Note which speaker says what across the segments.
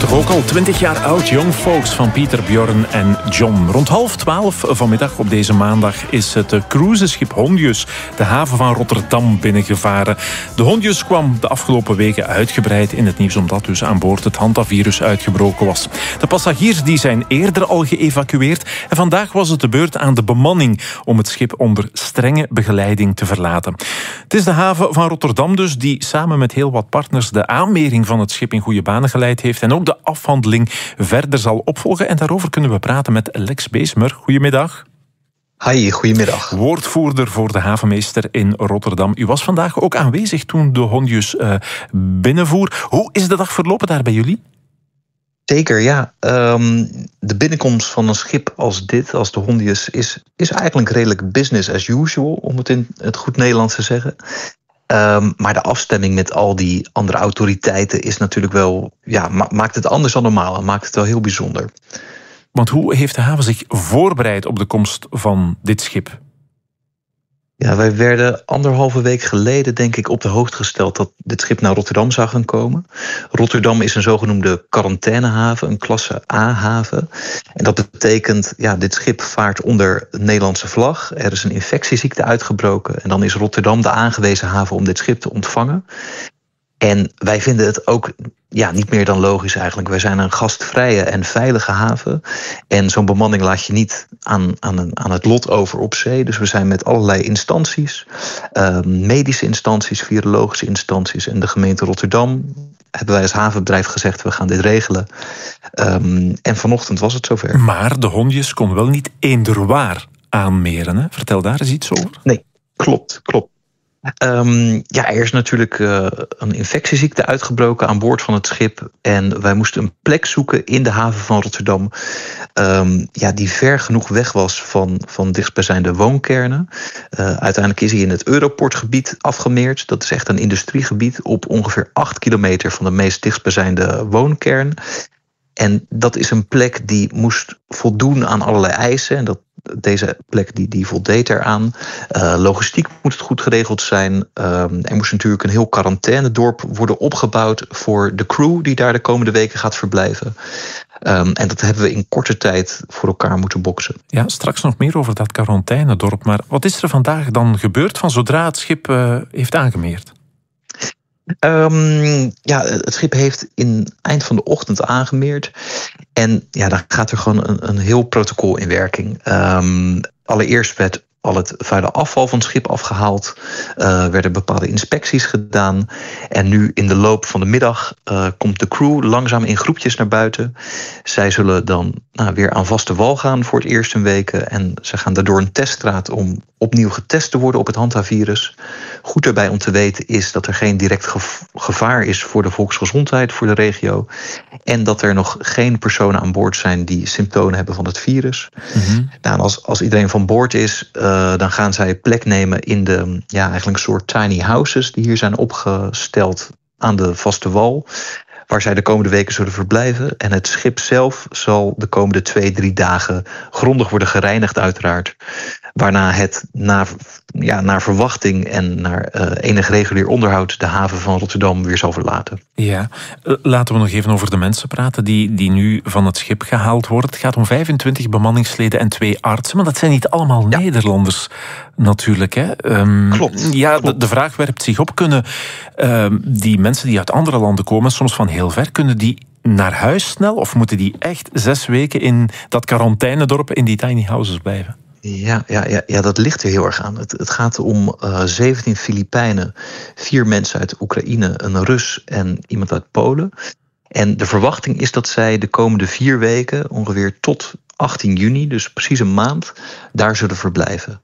Speaker 1: toch ook al 20 jaar oud, Young Folks van Pieter, Bjorn en John. Rond 11:30 vanmiddag op deze maandag is het cruiseschip Hondius de haven van Rotterdam binnengevaren. De Hondius kwam de afgelopen weken uitgebreid in het nieuws omdat dus aan boord het hantavirus uitgebroken was. De passagiers die zijn eerder al geëvacueerd en vandaag was het de beurt aan de bemanning om het schip onder strenge begeleiding te verlaten. Het is de haven van Rotterdam dus die samen met heel wat partners de aanmering van het schip in goede banen geleid heeft en ook de afhandeling verder zal opvolgen. En daarover kunnen we praten met Lex Beesmer. Goedemiddag.
Speaker 2: Hi, goedemiddag.
Speaker 1: Woordvoerder voor de havenmeester in Rotterdam. U was vandaag ook aanwezig toen de Hondius binnenvoer. Hoe is de dag verlopen daar bij jullie?
Speaker 2: Zeker, ja. De binnenkomst van een schip als dit, als de Hondius, is eigenlijk redelijk business as usual, om het in het goed Nederlands te zeggen. Maar de afstemming met al die andere autoriteiten is natuurlijk wel, ja, maakt het anders dan normaal en maakt het wel heel bijzonder.
Speaker 1: Want hoe heeft de haven zich voorbereid op de komst van dit schip?
Speaker 2: Ja, wij werden 1,5 week geleden, denk ik, op de hoogte gesteld dat dit schip naar Rotterdam zou gaan komen. Rotterdam is een zogenoemde quarantainehaven, een klasse A-haven. En dat betekent, ja, dit schip vaart onder de Nederlandse vlag. Er is een infectieziekte uitgebroken en dan is Rotterdam de aangewezen haven om dit schip te ontvangen. En wij vinden het ook niet meer dan logisch eigenlijk. Wij zijn een gastvrije en veilige haven. En zo'n bemanning laat je niet aan het lot over op zee. Dus we zijn met allerlei instanties, medische instanties, virologische instanties en de gemeente Rotterdam, hebben wij als havenbedrijf gezegd, we gaan dit regelen. En vanochtend was het zover.
Speaker 1: Maar de Hondius kon wel niet eenderwaar aanmeren, hè? Vertel daar eens iets over.
Speaker 2: Nee, klopt. Er is natuurlijk een infectieziekte uitgebroken aan boord van het schip. En wij moesten een plek zoeken in de haven van Rotterdam, die ver genoeg weg was van dichtstbijzijnde woonkernen. Uiteindelijk is hij in het Europortgebied afgemeerd. Dat is echt een industriegebied op ongeveer 8 kilometer van de meest dichtstbijzijnde woonkern. En dat is een plek die moest voldoen aan allerlei eisen. En deze plek die voldeed eraan. Logistiek moet het goed geregeld zijn. Er moest natuurlijk een heel quarantainedorp worden opgebouwd voor de crew die daar de komende weken gaat verblijven. En dat hebben we in korte tijd voor elkaar moeten boksen.
Speaker 1: Ja, straks nog meer over dat quarantainedorp. Maar wat is er vandaag dan gebeurd van zodra het schip heeft aangemeerd?
Speaker 2: Het schip heeft in eind van de ochtend aangemeerd. En dan gaat er gewoon een heel protocol in werking. Allereerst werd al het vuile afval van het schip afgehaald. Werden bepaalde inspecties gedaan. En nu in de loop van de middag komt de crew langzaam in groepjes naar buiten. Zij zullen dan weer aan vaste wal gaan voor het eerst een weken. En ze gaan daardoor een teststraat om opnieuw getest te worden op het hantavirus. Goed erbij om te weten is dat er geen direct gevaar is voor de volksgezondheid, voor de regio. En dat er nog geen personen aan boord zijn die symptomen hebben van het virus. Mm-hmm. Als iedereen van boord is, dan gaan zij plek nemen in de eigenlijk een soort tiny houses die hier zijn opgesteld aan de vaste wal, waar zij de komende weken zullen verblijven. En het schip zelf zal de komende 2-3 dagen grondig worden gereinigd uiteraard. Waarna het naar verwachting en naar enig regulier onderhoud de haven van Rotterdam weer zal verlaten.
Speaker 1: Ja, laten we nog even over de mensen praten die nu van het schip gehaald worden. Het gaat om 25 bemanningsleden en 2 artsen. Maar dat zijn niet allemaal Nederlanders natuurlijk. Hè?
Speaker 2: Klopt.
Speaker 1: Ja, klopt. De vraag werpt zich op. Kunnen die mensen die uit andere landen komen, soms van heel ver, kunnen die naar huis snel? Of moeten die echt 6 weken in dat quarantainedorp, in die tiny houses blijven?
Speaker 2: Ja, dat ligt er heel erg aan. Het gaat om 17 Filipijnen, 4 mensen uit Oekraïne, een Rus en iemand uit Polen. En de verwachting is dat zij de komende 4 weken, ongeveer tot 18 juni, dus precies een maand, daar zullen verblijven.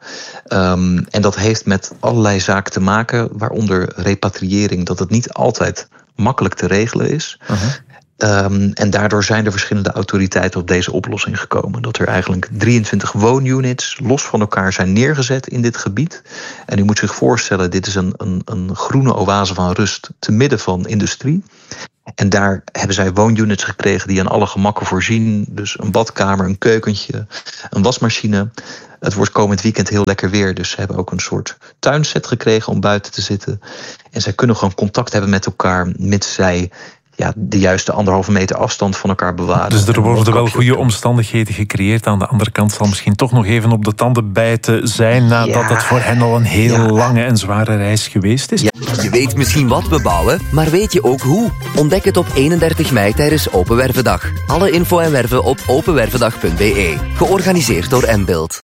Speaker 2: En dat heeft met allerlei zaken te maken, waaronder repatriëring, dat het niet altijd makkelijk te regelen is. Uh-huh. En daardoor zijn er verschillende autoriteiten op deze oplossing gekomen. Dat er eigenlijk 23 woonunits los van elkaar zijn neergezet in dit gebied. En u moet zich voorstellen, dit is een groene oase van rust te midden van industrie. En daar hebben zij woonunits gekregen die aan alle gemakken voorzien. Dus een badkamer, een keukentje, een wasmachine. Het wordt komend weekend heel lekker weer. Dus ze hebben ook een soort tuinset gekregen om buiten te zitten. En zij kunnen gewoon contact hebben met elkaar, mits zij de juiste 1,5 meter afstand van elkaar bewaren.
Speaker 1: Dus er worden wel goede omstandigheden gecreëerd. Aan de andere kant zal misschien toch nog even op de tanden bijten zijn nadat het voor hen al een heel lange en zware reis geweest is.
Speaker 3: Ja. Je weet misschien wat we bouwen, maar weet je ook hoe? Ontdek het op 31 mei tijdens Open Wervendag. Alle info en werven op openwervendag.be. Georganiseerd door Mbuild.